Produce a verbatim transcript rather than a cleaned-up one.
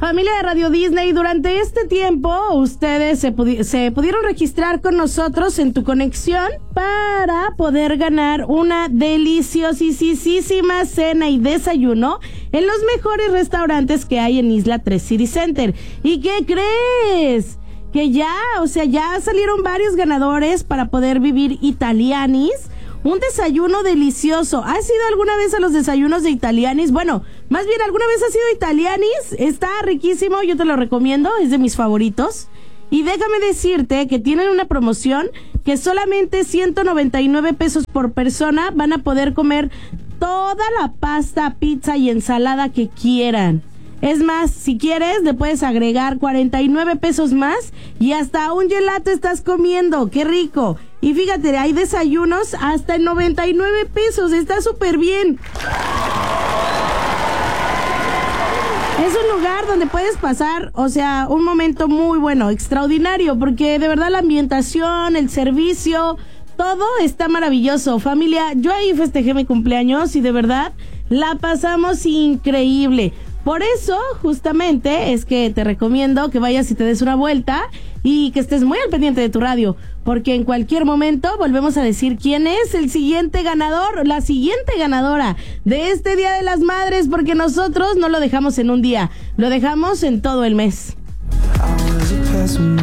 Familia de Radio Disney, durante este tiempo ustedes se, pudi- se pudieron registrar con nosotros en Tu Conexión para poder ganar una deliciosísima cena y desayuno en los mejores restaurantes que hay en Isla tres City Center. ¿Y qué crees? Que ya, o sea, ya salieron varios ganadores para poder vivir Italianis. Un desayuno delicioso. ¿Has ido alguna vez a los desayunos de Italianis? Bueno, más bien, ¿alguna vez has ido a Italianis? Está riquísimo, yo te lo recomiendo, es de mis favoritos. Y déjame decirte que tienen una promoción que solamente ciento noventa y nueve pesos por persona van a poder comer toda la pasta, pizza y ensalada que quieran. Es más, si quieres, le puedes agregar cuarenta y nueve pesos más y hasta un gelato estás comiendo. ¡Qué rico! Y fíjate, hay desayunos hasta en noventa y nueve pesos. Está súper bien. Es un lugar donde puedes pasar, o sea, un momento muy bueno, extraordinario, porque de verdad la ambientación, el servicio, todo está maravilloso. Familia, yo ahí festejé mi cumpleaños y de verdad la pasamos increíble. Por eso, justamente, es que te recomiendo que vayas y te des una vuelta y que estés muy al pendiente de tu radio, porque en cualquier momento volvemos a decir quién es el siguiente ganador, la siguiente ganadora de este Día de las Madres, porque nosotros no lo dejamos en un día, lo dejamos en todo el mes.